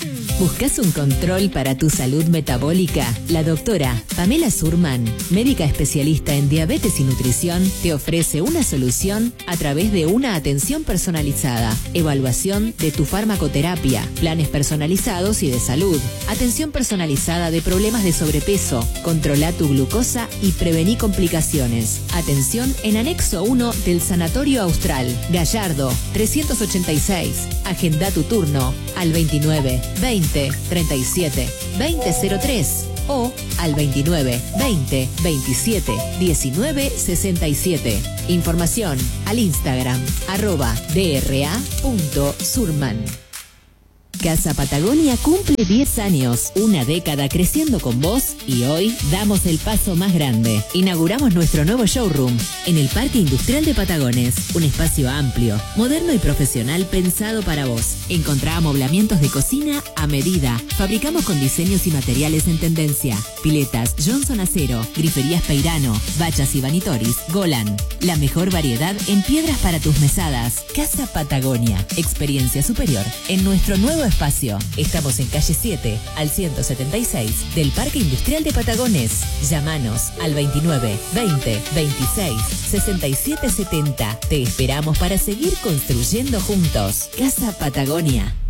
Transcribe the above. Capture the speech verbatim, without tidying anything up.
¿Buscas un control para tu salud metabólica? La doctora Pamela Surman, médica especialista en diabetes y nutrición, te ofrece una solución a través de una atención personalizada, evaluación de tu farmacoterapia, planes personalizados y de salud, atención personalizada de problemas de sobrepeso, controla tu glucosa y prevení complicaciones. Atención en anexo uno del Sanatorio Austral, Gallardo, trescientos ochenta y seis. Agenda tu turno al veintinueve veinte treinta y siete veinte cero tres o al veintinueve veinte veintisiete diecinueve sesenta y siete. Información al Instagram arroba dra.surman. Casa Patagonia cumple diez años, una década creciendo con vos y hoy damos el paso más grande. Inauguramos nuestro nuevo showroom en el Parque Industrial de Patagones, un espacio amplio, moderno y profesional pensado para vos. Encontrá amoblamientos de cocina a medida. Fabricamos con diseños y materiales en tendencia. Piletas Johnson Acero, griferías Peirano, Bachas y Vanitoris, Golan. La mejor variedad en piedras para tus mesadas. Casa Patagonia, experiencia superior en nuestro nuevo espacio. Estamos en calle siete al ciento setenta y seis del Parque Industrial de Patagones. Llámanos al veintinueve veinte veintiséis sesenta y siete setenta. Te esperamos para seguir construyendo juntos. Casa Patagonia.